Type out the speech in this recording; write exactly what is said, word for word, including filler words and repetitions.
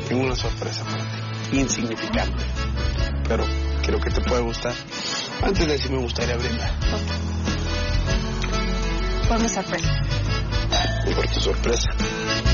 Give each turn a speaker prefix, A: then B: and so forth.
A: Tengo una sorpresa para ti, insignificante, pero creo que te puede gustar. Antes de decir me gustaría brindar.
B: Por mi sorpresa.
A: Y por tu sorpresa.